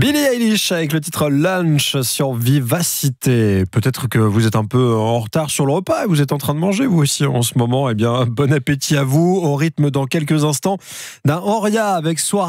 Billie Eilish avec le titre Lunch sur Vivacité. Peut-être que vous êtes un peu en retard sur le repas et vous êtes en train de manger vous aussi en ce moment. Eh bien, bon appétit à vous. Au rythme dans quelques instants d'un Oria avec Soirée.